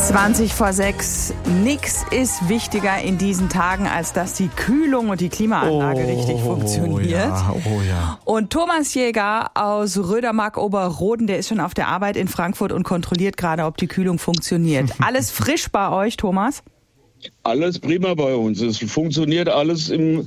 5:20. Nix ist wichtiger in diesen Tagen, als dass die Kühlung und die Klimaanlage richtig funktioniert. Ja. Und Thomas Jäger aus Rödermark-Oberroden, der ist schon auf der Arbeit in Frankfurt und kontrolliert gerade, ob die Kühlung funktioniert. Alles frisch bei euch, Thomas? Alles prima bei uns. Es funktioniert alles im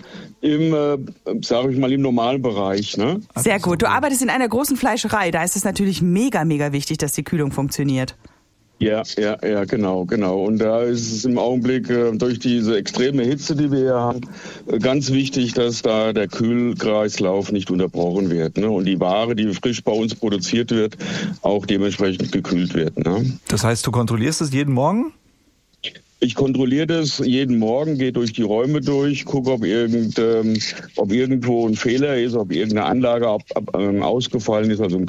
normalen Bereich. Ne? Sehr gut. Du arbeitest in einer großen Fleischerei. Da ist es natürlich mega wichtig, dass die Kühlung funktioniert. Ja, genau. Und da ist es im Augenblick durch diese extreme Hitze, die wir hier haben, ganz wichtig, dass da der Kühlkreislauf nicht unterbrochen wird. Ne? Und die Ware, die frisch bei uns produziert wird, auch dementsprechend gekühlt wird. Ne? Das heißt, du kontrollierst es jeden Morgen? Ich kontrolliere das jeden Morgen, gehe durch die Räume durch, gucke, ob irgendwo ein Fehler ist, ob irgendeine Anlage ausgefallen ist, also ein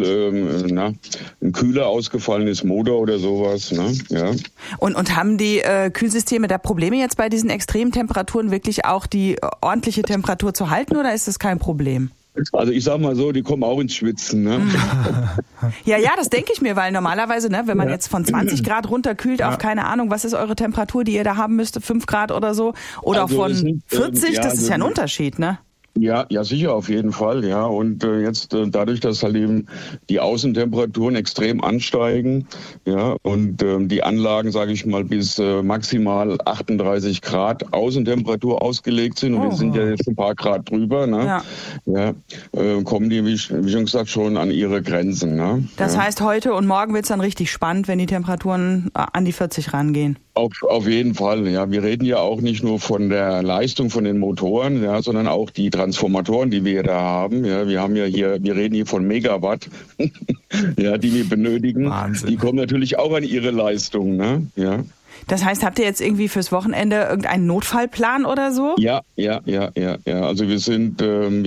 Kühler ausgefallen ist, Motor oder sowas. Ne? Ja. Und haben die Kühlsysteme da Probleme jetzt bei diesen extremen Temperaturen wirklich auch die ordentliche Temperatur zu halten, oder ist das kein Problem? Also ich sag mal so, die kommen auch ins Schwitzen. Ne? Ja, das denke ich mir, weil normalerweise, ne, wenn man jetzt von 20 Grad runterkühlt auf, keine Ahnung, was ist eure Temperatur, die ihr da haben müsst, 5 Grad oder so, oder also von 40, das ist ja ein Unterschied, ne? Ja, sicher, auf jeden Fall, ja. Und jetzt dadurch, dass halt eben die Außentemperaturen extrem ansteigen, ja, und die Anlagen, sage ich mal, bis maximal 38 Grad Außentemperatur ausgelegt sind, und wir sind ja jetzt ein paar Grad drüber, ne? Ja, kommen die, wie schon gesagt, schon an ihre Grenzen, ne? Das heißt, heute und morgen wird's dann richtig spannend, wenn die Temperaturen an die 40 rangehen. Auf jeden Fall, ja. Wir reden ja auch nicht nur von der Leistung von den Motoren, ja, sondern auch die Transformatoren, die wir da haben. Ja, wir reden hier von Megawatt, ja, die wir benötigen. Wahnsinn. Die kommen natürlich auch an ihre Leistung, ne? Ja. Das heißt, habt ihr jetzt irgendwie fürs Wochenende irgendeinen Notfallplan oder so? Ja. Also wir sind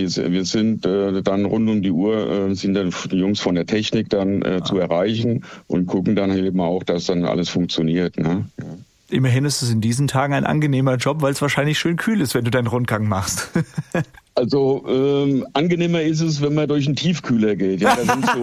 dann rund um die Uhr sind dann die Jungs von der Technik dann zu erreichen und gucken dann eben auch, dass dann alles funktioniert. Ne? Ja. Immerhin ist es in diesen Tagen ein angenehmer Job, weil es wahrscheinlich schön kühl ist, wenn du deinen Rundgang machst. Also angenehmer ist es, wenn man durch einen Tiefkühler geht. Ja, da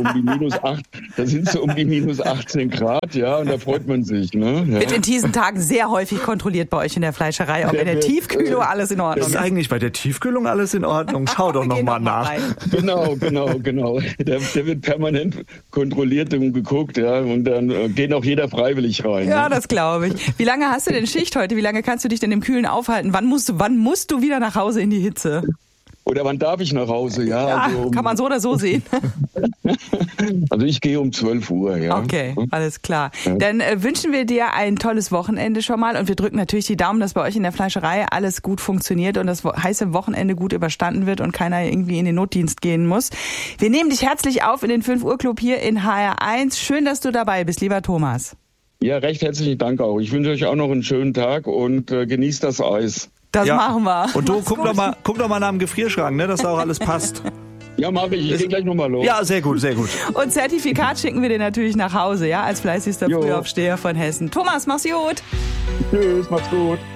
sind so um die minus 18 Grad, ja, und da freut man sich. Ne? Ja. Wird in diesen Tagen sehr häufig kontrolliert bei euch in der Fleischerei, ob in der Tiefkühlung alles in Ordnung ist. Ist eigentlich bei der Tiefkühlung alles in Ordnung? Schau doch nochmal nach. Genau. Der wird permanent kontrolliert und geguckt, ja, und dann geht auch jeder freiwillig rein. Ja, ne? Das glaube ich. Wie lange hast du denn Schicht heute? Wie lange kannst du dich denn im Kühlen aufhalten? Wann musst du wieder nach Hause in die Hitze? Oder wann darf ich nach Hause? Ja, also, kann man so oder so sehen. Also ich gehe um 12 Uhr. Ja. Okay, alles klar. Dann wünschen wir dir ein tolles Wochenende schon mal, und wir drücken natürlich die Daumen, dass bei euch in der Fleischerei alles gut funktioniert und das heiße Wochenende gut überstanden wird und keiner irgendwie in den Notdienst gehen muss. Wir nehmen dich herzlich auf in den 5 Uhr Club hier in HR1. Schön, dass du dabei bist, lieber Thomas. Ja, recht herzlichen Dank auch. Ich wünsche euch auch noch einen schönen Tag und genießt das Eis. Das machen wir. Und du, guck doch mal nach dem Gefrierschrank, ne, dass da auch alles passt. Ja, mache ich. Ich gehe gleich nochmal los. Ja, sehr gut. Und Zertifikat schicken wir dir natürlich nach Hause, ja, als fleißigster Frühaufsteher von Hessen. Thomas, mach's gut. Tschüss, mach's gut.